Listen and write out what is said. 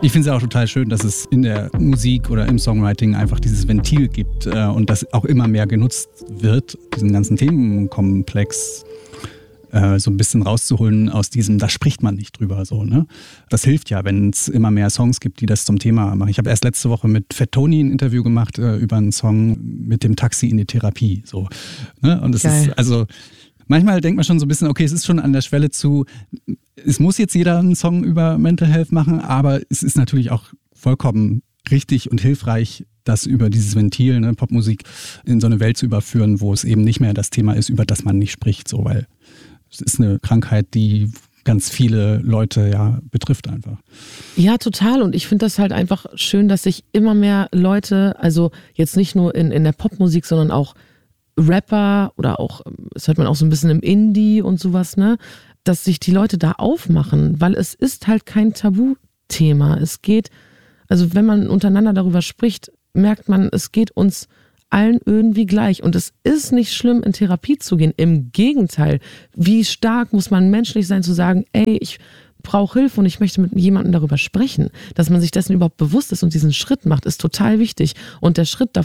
Ich finde es auch total schön, dass es in der Musik oder im Songwriting einfach dieses Ventil gibt und das auch immer mehr genutzt wird, diesen ganzen Themenkomplex so ein bisschen rauszuholen aus diesem, da spricht man nicht drüber. So, ne? Das hilft ja, wenn es immer mehr Songs gibt, die das zum Thema machen. Ich habe erst letzte Woche mit Fat Tony ein Interview gemacht über einen Song mit dem Taxi in die Therapie. So, ne? Und es ist, also manchmal denkt man schon so ein bisschen, okay, es ist schon an der Schwelle zu, es muss jetzt jeder einen Song über Mental Health machen, aber es ist natürlich auch vollkommen richtig und hilfreich, das über dieses Ventil, ne, Popmusik in so eine Welt zu überführen, wo es eben nicht mehr das Thema ist, über das man nicht spricht, so, weil es ist eine Krankheit, die ganz viele Leute ja betrifft einfach. Ja, total. Und ich finde das halt einfach schön, dass sich immer mehr Leute, also jetzt nicht nur in der Popmusik, sondern auch Rapper oder auch, das hört man auch so ein bisschen im Indie und sowas, ne, dass sich die Leute da aufmachen, weil es ist halt kein Tabuthema. Es geht, also wenn man untereinander darüber spricht, merkt man, es geht uns allen irgendwie gleich. Und es ist nicht schlimm, in Therapie zu gehen. Im Gegenteil, wie stark muss man menschlich sein, zu sagen, ey, ich brauche Hilfe und ich möchte mit jemandem darüber sprechen. Dass man sich dessen überhaupt bewusst ist und diesen Schritt macht, ist total wichtig. Und der Schritt